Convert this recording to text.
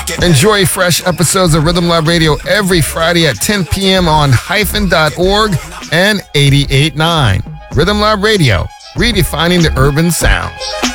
Enjoy fresh episodes of Rhythm Lab Radio every Friday at 10 p.m. on hyphen.org and 88.9. Rhythm Lab Radio, redefining the urban sound.